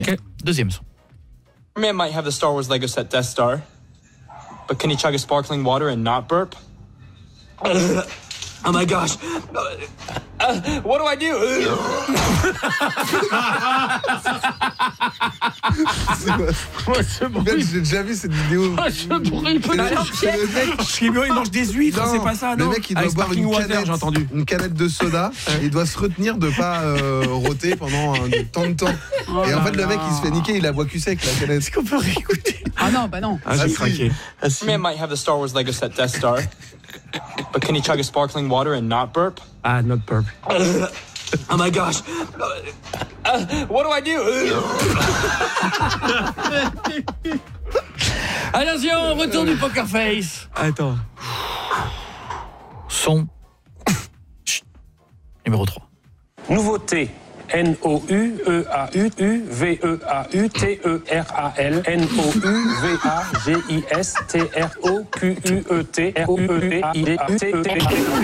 Ok, deuxième son. Man might have the Star Wars Lego set Death Star, but can he chug a sparkling water and not burp? Oh my gosh. What do I do? En fait, j'ai déjà vu cette vidéo. Il mange des huîtres, c'est pas ça, non? Le mec, il doit Avec boire sparkling water, j'ai entendu. une canette de soda et il doit se retenir de pas rôter pendant tant de temps. Et en fait, le mec, il se fait niquer, il la boit cul sec, la canette. Est-ce qu'on peut réécouter? Ah non, bah non. Ah, j'ai si. craqué. Man might have the Star Wars Lego set Death Star, but can he chug a sparkling water and not burp? Ah, not burp. Oh my gosh. What do I do? Attention, retour du poker face. Attends. Son. Chut. Numéro 3. Nouveauté. N-O-U-E-A-U-V-E-A-U-T-E-R-A-L N-O-U-V-A-G-I-S-T-R-O-Q-U-E-T-R-O-U-E-A-I-D-A-T-E-T.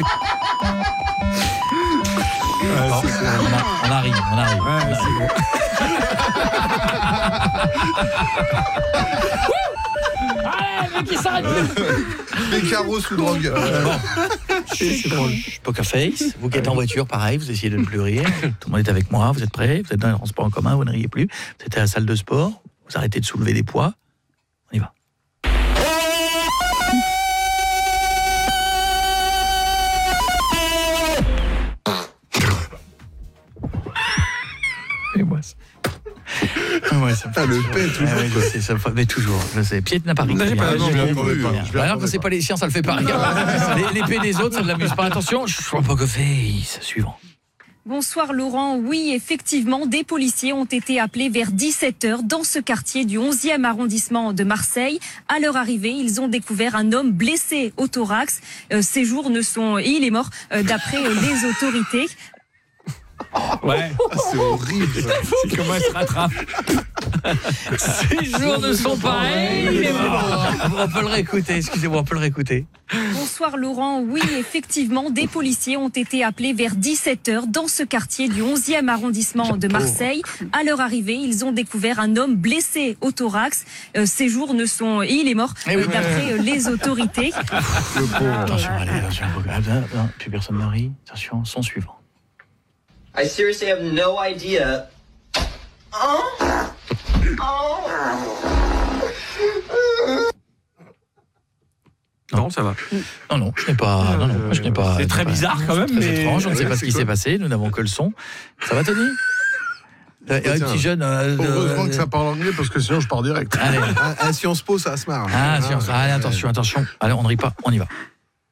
On arrive. Ouais, c'est bon. Allez, mec, il s'arrête plus. Les carreaux sous drogue. C'est drôle. Poker face, vous qui êtes en voiture, pareil, vous essayez de ne plus rire. Tout le monde est avec moi, vous êtes prêts, vous êtes dans les transports en commun, vous ne riez plus. Vous êtes à la salle de sport, vous arrêtez de soulever des poids. On y va. Et moi, ça. Ouais, ça me fait le toujours. paix, toujours, Ouais, je sais, ça me fait, mais toujours, je sais. Pied n'a pas ri. J'ai pas non, je l'ai non, entendu, non, hein. je l'ai Alors que c'est pas les siens, ça le fait pas rire. Les paix des autres, ça ne l'amuse pas. Attention, je suis un poker face. Suivant. Bonsoir Laurent. Oui, effectivement, des policiers ont été appelés vers 17h dans ce quartier du 11e arrondissement de Marseille. À leur arrivée, ils ont découvert un homme blessé au thorax. Ses jours ne sont... Il est mort d'après les autorités. Ouais. C'est horrible. Ça. C'est comment elle se rattrape. Ces jours ne sont pas il est mort. On peut le réécouter, excusez-moi, on peut le réécouter. Bonsoir Laurent. Oui, effectivement, des policiers ont été appelés vers 17h dans ce quartier du 11e arrondissement de Marseille. À leur arrivée, ils ont découvert un homme blessé au thorax. Ses jours ne sont... Il est mort d'après les autorités. Attention, allez, attention. Plus personne ne rit. Attention, son suivant. I seriously have no idea. Non, ça va. Non, je n'ai pas. Non, je n'ai pas. C'est très bizarre quand même, Très mais étrange, je ne sais pas ce qui c'est s'est quoi passé, nous n'avons que le son. Ça va, Tony? Un petit jeune. Heureusement que ça parle anglais parce que sinon je pars direct. Allez. Si on se pose, ça se marre. Allez, attention. Allez, on ne rit pas, on y va.